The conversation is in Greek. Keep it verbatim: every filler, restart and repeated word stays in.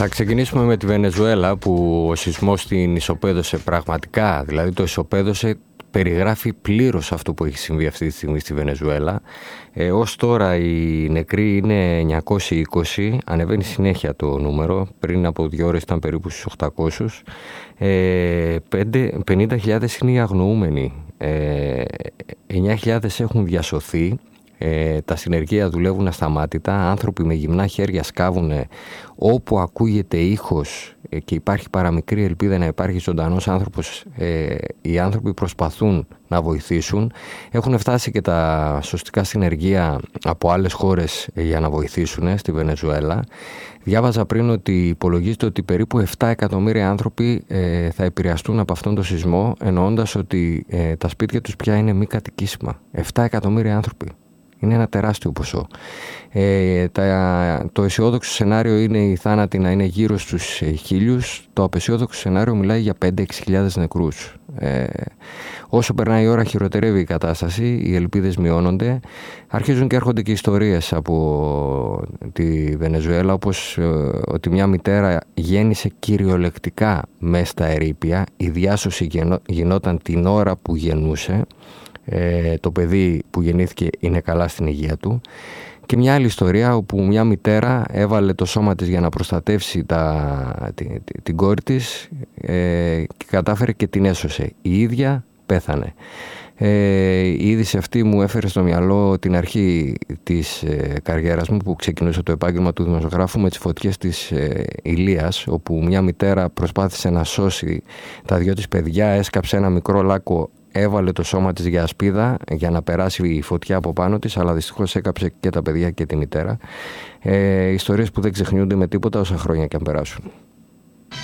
Θα ξεκινήσουμε με τη Βενεζουέλα, που ο σεισμός την ισοπαίδωσε πραγματικά, δηλαδή το ισοπαίδωσε, περιγράφει πλήρως αυτό που έχει συμβεί αυτή τη στιγμή στη Βενεζουέλα. Ε, ως τώρα οι νεκροί είναι εννιακόσιοι είκοσι, ανεβαίνει συνέχεια το νούμερο, πριν από δύο ώρες ήταν περίπου στους οκτακόσιους. Ε, πενήντα χιλιάδες είναι οι αγνοούμενοι, ε, εννιά χιλιάδες έχουν διασωθεί. Ε, τα συνεργεία δουλεύουν ασταμάτητα, άνθρωποι με γυμνά χέρια σκάβουν όπου ακούγεται ήχος ε, και υπάρχει παραμικρή ελπίδα να υπάρχει ζωντανός άνθρωπος. Ε, οι άνθρωποι προσπαθούν να βοηθήσουν, έχουν φτάσει και τα σωστικά συνεργεία από άλλες χώρες ε, για να βοηθήσουν ε, στη Βενεζουέλα. Διάβαζα πριν ότι υπολογίζεται ότι περίπου επτά εκατομμύρια άνθρωποι ε, θα επηρεαστούν από αυτόν τον σεισμό, εννοώντας ότι ε, τα σπίτια τους πια είναι μη κατοικήσιμα. επτά εκατομμύρια άνθρωποι. Είναι ένα τεράστιο ποσό. Ε, τα, το αισιόδοξο σενάριο είναι οι θάνατοι να είναι γύρω στους χίλιους. Το απαισιόδοξο σενάριο μιλάει για πέντε έξι χιλιάδες νεκρούς. Ε, όσο περνάει η ώρα χειροτερεύει η κατάσταση, οι ελπίδες μειώνονται. Αρχίζουν και έρχονται και ιστορίες από τη Βενεζουέλα, όπως ε, ότι μια μητέρα γέννησε κυριολεκτικά μέσα στα ερείπια. Η διάσωση γεννό, γινόταν την ώρα που γεννούσε. Ε, το παιδί που γεννήθηκε είναι καλά στην υγεία του. Και μια άλλη ιστορία όπου μια μητέρα έβαλε το σώμα της για να προστατεύσει τα, την, την κόρη της ε, και κατάφερε και την έσωσε. Η ίδια πέθανε. Ε, η είδηση αυτή μου έφερε στο μυαλό την αρχή της ε, καριέρας μου, που ξεκινούσε το επάγγελμα του δημοσιογράφου με τις φωτιές της ε, Ηλίας, όπου μια μητέρα προσπάθησε να σώσει τα δυο της παιδιά, έσκαψε ένα μικρό λάκκο, έβαλε το σώμα της για ασπίδα για να περάσει η φωτιά από πάνω της, αλλά δυστυχώς έκαψε και τα παιδιά και τη μητέρα. Ε, ιστορίες που δεν ξεχνιούνται με τίποτα όσα χρόνια και αν περάσουν.